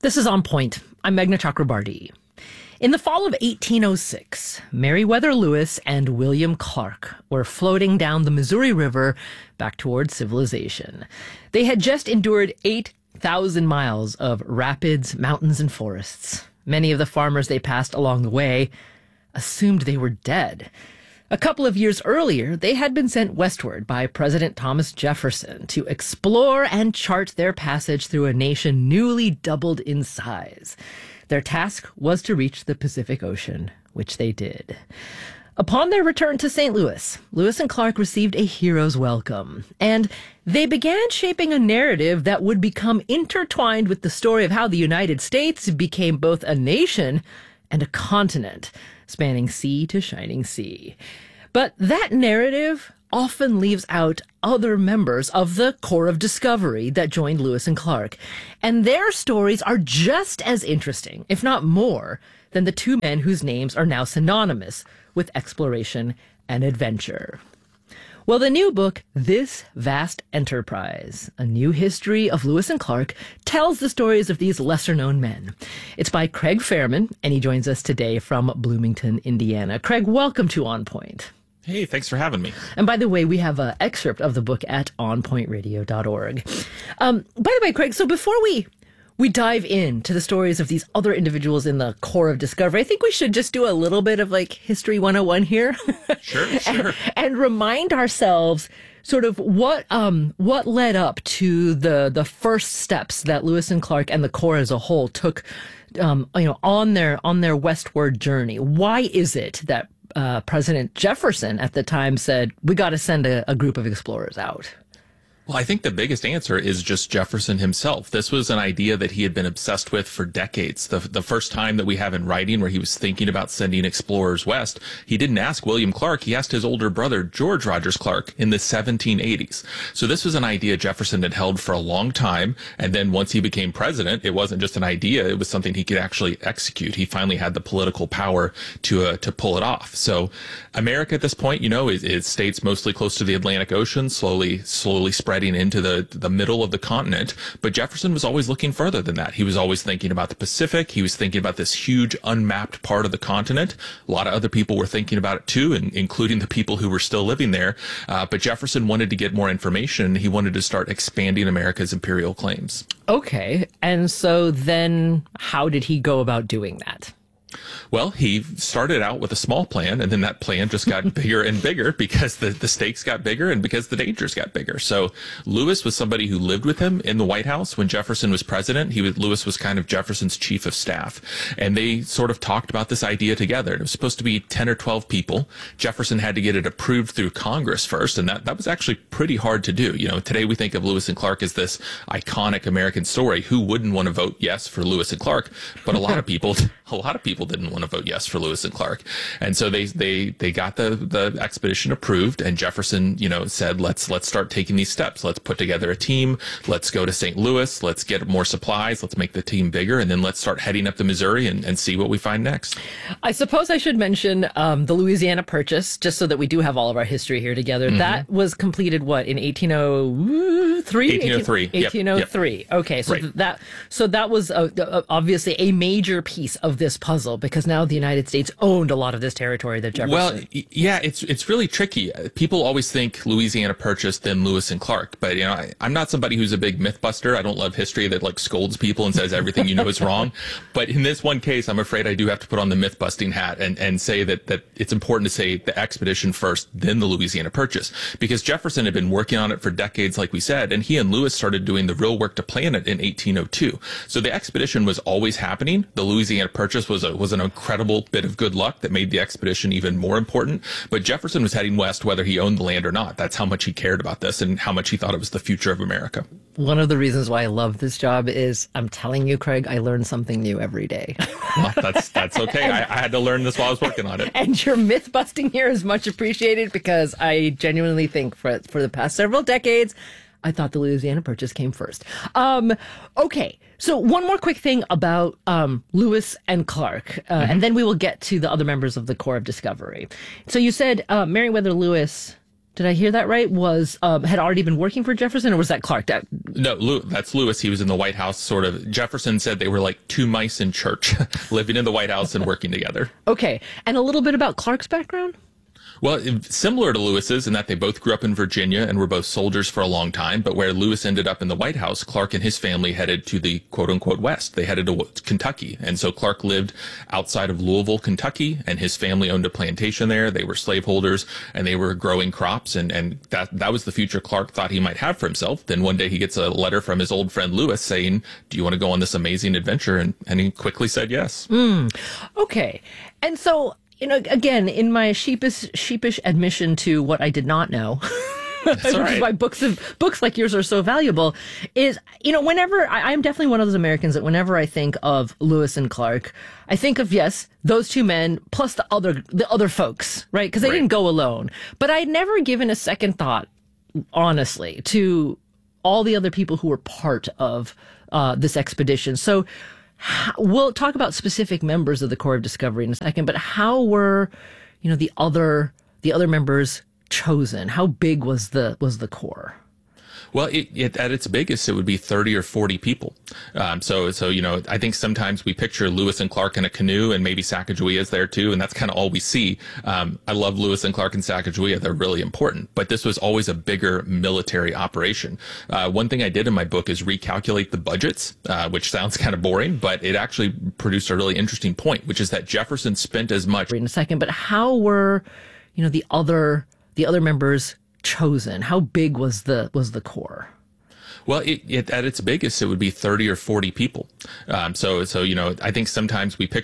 This is On Point. I'm Meghna Chakrabarti. In the fall of 1806, Meriwether Lewis and William Clark were floating down the Missouri River back towards civilization. They had just endured 8,000 miles of rapids, mountains, and forests. Many of the farmers they passed along the way assumed they were dead. A couple of years earlier, they had been sent westward by President Thomas Jefferson to explore and chart their passage through a nation newly doubled in size. Their task was to reach the Pacific Ocean, which they did. Upon their return to St. Louis, Lewis and Clark received a hero's welcome, and they began shaping a narrative that would become intertwined with the story of how the United States became both a nation and a continent, spanning sea to shining sea. But that narrative often leaves out other members of the Corps of Discovery that joined Lewis and Clark. And their stories are just as interesting, if not more, than the two men whose names are now synonymous with exploration and adventure. Well, the new book, This Vast Enterprise, A New History of Lewis and Clark, tells the stories of these lesser-known men. It's by Craig Fairman, and he joins us today from Bloomington, Indiana. Craig, welcome to On Point. Hey, thanks for having me. And by the way, we have an excerpt of the book at onpointradio.org. By the way, Craig, so before we dive into the stories of these other individuals in the Corps of Discovery, I think we should just do a little bit of like History 101 here. Sure. and remind ourselves sort of what led up to the first steps that Lewis and Clark and the Corps as a whole took on their westward journey. Why is it that President Jefferson at the time said, we got to send a group of explorers out? Well, I think the biggest answer is just Jefferson himself. This was an idea that he had been obsessed with for decades. The first time that we have in writing where he was thinking about sending explorers west, he didn't ask William Clark. He asked his older brother, George Rogers Clark, in the 1780s. So this was an idea Jefferson had held for a long time. And then once he became president, it wasn't just an idea. It was something he could actually execute. He finally had the political power to pull it off. So America at this point, is states mostly close to the Atlantic Ocean, slowly spreading into the middle of the continent. But Jefferson was always looking further than that. He was always thinking about the Pacific. He was thinking about this huge unmapped part of the continent. A lot of other people were thinking about it too, including the people who were still living there. But Jefferson wanted to get more information. He wanted to start expanding America's imperial claims. Okay. And so then how did he go about doing that? Well, he started out with a small plan, and then that plan just got bigger and bigger because the stakes got bigger and because the dangers got bigger. So Lewis was somebody who lived with him in the White House when Jefferson was president. Lewis was kind of Jefferson's chief of staff, and they sort of talked about this idea together. It was supposed to be 10 or 12 people. Jefferson had to get it approved through Congress first, and that was actually pretty hard to do. Today we think of Lewis and Clark as this iconic American story. Who wouldn't want to vote yes for Lewis and Clark? But a lot of people didn't want to vote yes for Lewis and Clark. And so they got the expedition approved, and Jefferson, said, let's start taking these steps. Let's put together a team. Let's go to St. Louis. Let's get more supplies. Let's make the team bigger. And then let's start heading up the Missouri and see what we find next. I suppose I should mention the Louisiana Purchase, just so that we do have all of our history here together. Mm-hmm. That was completed, in 1803? 1803. 1803. Yep. Okay. So right. that was obviously a major piece of this puzzle, because now the United States owned a lot of this territory that Jefferson... Well, yeah, it's really tricky. People always think Louisiana Purchase, then Lewis and Clark. But, I'm not somebody who's a big myth buster. I don't love history that scolds people and says everything is wrong. But in this one case, I'm afraid I do have to put on the myth busting hat and say that it's important to say the expedition first, then the Louisiana Purchase. Because Jefferson had been working on it for decades, like we said, and he and Lewis started doing the real work to plan it in 1802. So the expedition was always happening. The Louisiana Purchase was an incredible bit of good luck that made the expedition even more important. But Jefferson was heading west whether he owned the land or not. That's how much he cared about this and how much he thought it was the future of America. One of the reasons why I love this job is, I'm telling you, Craig, I learn something new every day. Well, that's okay. I had to learn this while I was working on it. And your myth busting here is much appreciated, because I genuinely think for the past several decades, I thought the Louisiana Purchase came first. Okay, so one more quick thing about Lewis and Clark, and then we will get to the other members of the Corps of Discovery. So you said Meriwether Lewis Did I hear that right? Was had already been working for Jefferson, or was that Clark? No, that's Lewis. He was in the White House, sort of. Jefferson said they were like two mice in church, living in the White House and working together. Okay. And a little bit about Clark's background? Well, similar to Lewis's in that they both grew up in Virginia and were both soldiers for a long time. But where Lewis ended up in the White House, Clark and his family headed to the quote unquote West. They headed to Kentucky. And so Clark lived outside of Louisville, Kentucky, and his family owned a plantation there. They were slaveholders and they were growing crops. And that was the future Clark thought he might have for himself. Then one day he gets a letter from his old friend Lewis saying, do you want to go on this amazing adventure? And he quickly said yes. Okay. And so, again, in my sheepish admission to what I did not know, which is why books like yours are so valuable, is, whenever I'm definitely one of those Americans that whenever I think of Lewis and Clark, I think of, yes, those two men plus the other folks, right? Because they didn't go alone. But I'd never given a second thought, honestly, to all the other people who were part of this expedition. So we'll talk about specific members of the Corps of Discovery in a second, but how were, the other members chosen? How big was the Corps? Well, at its biggest, it would be 30 or 40 people. So I think sometimes we picture Lewis and Clark in a canoe, and maybe Sacagawea is there too, and that's kind of all we see. I love Lewis and Clark and Sacagawea; they're really important. But this was always a bigger military operation. One thing I did in my book is recalculate the budgets, which sounds kind of boring, but it actually produced a really interesting point, which is that Jefferson spent as much. In a second, but how were, the other members chosen? How big was the Corps? Well, at its biggest, it would be 30 or 40 people. I think sometimes we picture